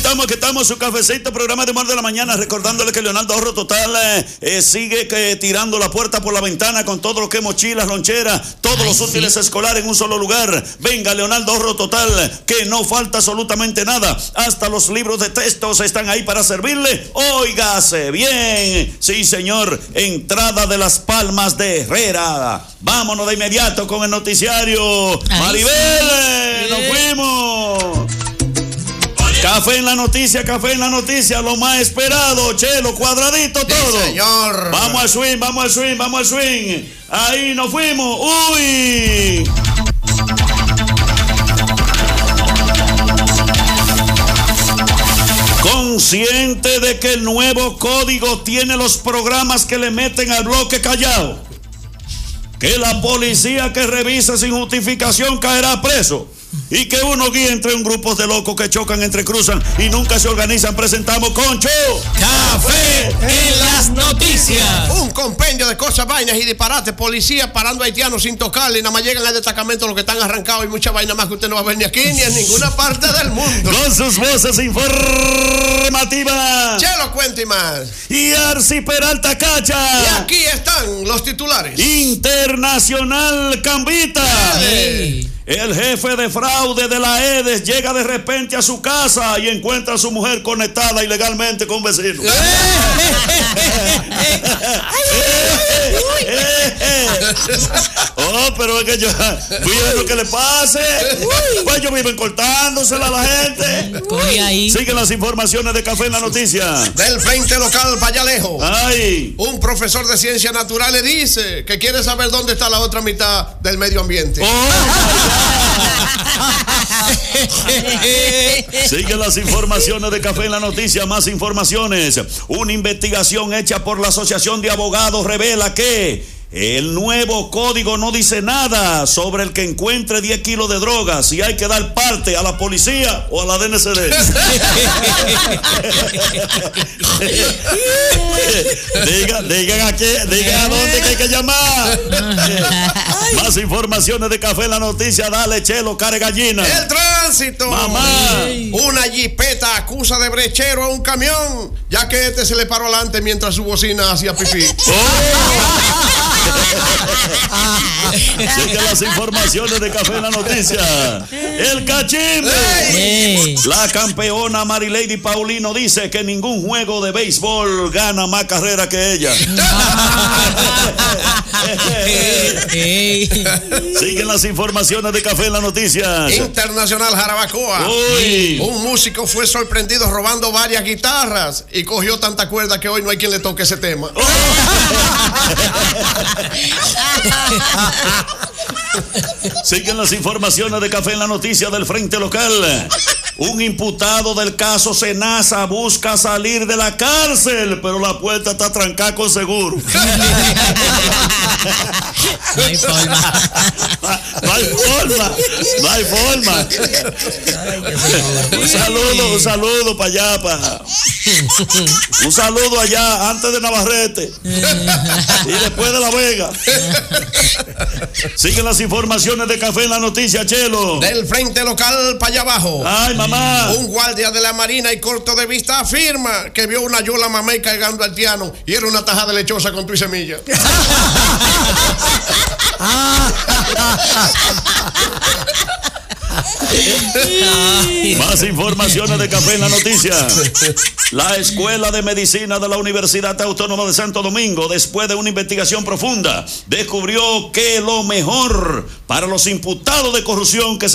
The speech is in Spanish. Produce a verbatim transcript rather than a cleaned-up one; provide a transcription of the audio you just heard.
estamos, aquí estamos, su cafecito, programa de humor de la mañana, recordándole que Leonardo Ahorro Total eh, eh, sigue que, tirando la puerta por la ventana con todo lo que es mochilas, loncheras, todos Ay, los útiles sí. escolares en un solo lugar. Venga, Leonardo Ahorro Total, que no falta absolutamente nada, hasta los libros de textos están ahí para servirle. Óigase bien, sí señor, entrada de Las Palmas de Herrera. Vámonos de inmediato con el noticiario. Ay, Maribel, sí. nos fuimos. Café en la noticia, café en la noticia, lo más esperado, Chelo, cuadradito todo. Sí, señor. Vamos al swing, vamos al swing, vamos al swing. Ahí nos fuimos. Uy. Consciente de que el nuevo código tiene los programas que le meten al bloque callado, que la policía que revisa sin justificación caerá preso, y que uno guía entre un grupo de locos que chocan, entrecruzan y nunca se organizan. Presentamos Concho Café en las noticias. Un compendio de cosas, vainas y disparates. Policía parando haitianos sin tocarle, y nada más llegan al destacamento los que están arrancados, y mucha vaina más que usted no va a ver ni aquí ni en ninguna parte del mundo. Con sus voces informativas, Chelo Cuenta y más. Y Arci Peralta Cacha. Y aquí están los titulares. Internacional Cambita. Hey. El jefe de fraude de la E D E S llega de repente a su casa y encuentra a su mujer conectada ilegalmente con vecinos. Oh, pero es que yo fíjate lo que le pase. Pues ellos viven cortándosela a la gente. Siguen las informaciones de Café en la Noticia. Del Frente Local para allá lejos. Ay. Un profesor de ciencias naturales dice que quiere saber dónde está la otra mitad del medio ambiente. Oh. Siguen las informaciones de Café en la Noticia. Más informaciones. Una investigación hecha por la Asociación de Abogados revela que el nuevo código no dice nada sobre el que encuentre diez kilos de drogas, si hay que dar parte a la policía o a la D N C D. Digan, digan aquí, digan a dónde que hay que llamar. Más informaciones de Café en la Noticia. Dale, Chelo, care gallina. El tránsito. Mamá. Una jipeta acusa de brechero a un camión, ya que este se le paró adelante mientras su bocina hacía pipí. Oh. Siguen las informaciones de Café en la Noticia. El cachimbo. Hey. La campeona Marilady Paulino dice que ningún juego de béisbol gana más carrera que ella. Hey. Siguen las informaciones de Café en la Noticia. Internacional Jarabacoa. Uy. Un músico fue sorprendido robando varias guitarras y cogió tanta cuerda que hoy no hay quien le toque ese tema. Oh. Siguen las informaciones de Café en la Noticia del Frente Local. Un imputado del caso Senasa busca salir de la cárcel, pero la puerta está trancada con seguro. No hay forma. No hay forma. No hay forma. Un saludo, un saludo para allá, para. Un saludo allá antes de Navarrete y después de La Vega. Siguen las informaciones de Café en la Noticia, Chelo. Del Frente Local para allá abajo. Ay, mamá. Un guardia de la Marina y corto de vista afirma que vio una yola mamey cargando al piano y era una tajada lechosa con tu y semilla. Más informaciones de Café en la Noticia. La Escuela de Medicina de la Universidad Autónoma de Santo Domingo, después de una investigación profunda, descubrió que lo mejor para los imputados de corrupción que se